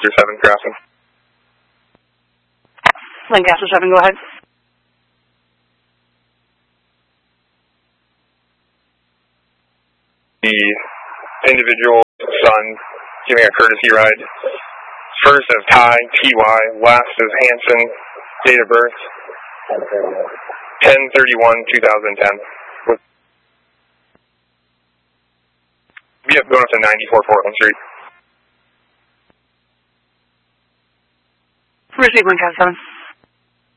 Lancaster 7 crossing. Lancaster 7, go ahead. The individual's son giving a courtesy ride. First is Ty, T-Y, last is Hanson, date of birth, 10/31/2010. Yep, going up to 94 Portland Street. Receive Lancaster 7.